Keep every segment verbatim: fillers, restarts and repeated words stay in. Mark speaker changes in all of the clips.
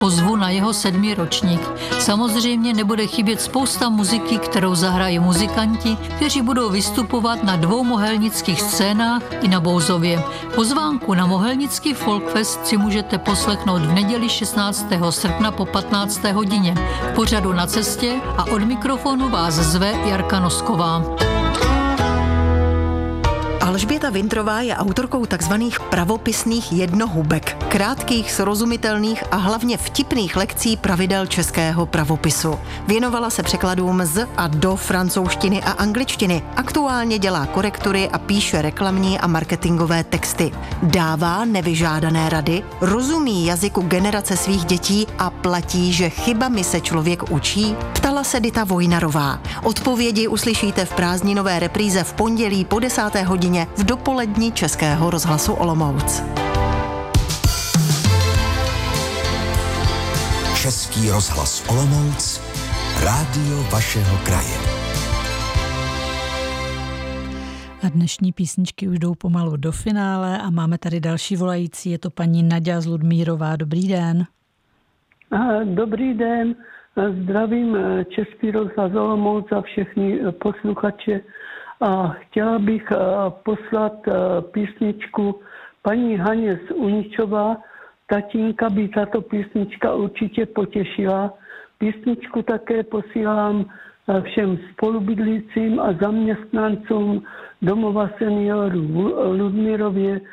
Speaker 1: pozvu na jeho sedmý ročník. Samozřejmě nebude chybět spousta muziky, kterou zahrají muzikanti, kteří budou vystupovat na dvou mohelnických scénách i na Bouzově. Pozvánku na Mohelnický Folkfest si můžete poslechnout v neděli šestnáctého srpna po patnácté hodině. V pořadu Na cestě a od mikrofonu vás zve Jarka Nosková.
Speaker 2: Alžběta Wintrová je autorkou takzvaných pravopisných jednohubek, krátkých, srozumitelných a hlavně vtipných lekcí pravidel českého pravopisu. Věnovala se překladům z a do francouzštiny a angličtiny. Aktuálně dělá korektury a píše reklamní a marketingové texty. Dává nevyžádané rady, rozumí jazyku generace svých dětí a platí, že chybami se člověk učí? Ptala se Dita Vojnarová. Odpovědi uslyšíte v prázdninové repríze v pondělí po desáté hodině v dopolední Českého rozhlasu Olomouc.
Speaker 3: Český rozhlas Olomouc, rádio vašeho kraje.
Speaker 4: A dnešní písničky už jdou pomalu do finále a máme tady další volající, je to paní Naďa z Ludmírová. Dobrý den.
Speaker 5: Dobrý den, zdravím Český rozhlas Olomouc a všechny posluchače. A chtěla bych poslat písničku paní Haně z Uničova. Tatínka by tato písnička určitě potěšila. Písničku také posílám všem spolubydlícím a zaměstnancům domova seniorů v Ludmírově.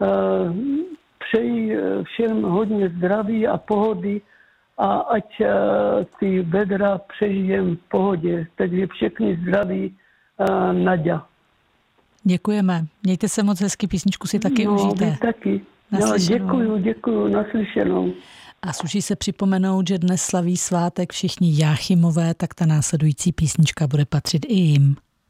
Speaker 5: Přeji všem hodně zdraví a pohody a ať ty bedra přežijem v pohodě. Takže všechny zdraví. Naďa.
Speaker 4: Děkujeme. Mějte se moc hezky, písničku si taky
Speaker 5: no,
Speaker 4: užijte.
Speaker 5: Vy taky. No, děkuju, děkuju, naslyšenou.
Speaker 4: A sluší se připomenout, že dnes slaví svátek všichni Jáchymové, tak ta následující písnička bude patřit i jim.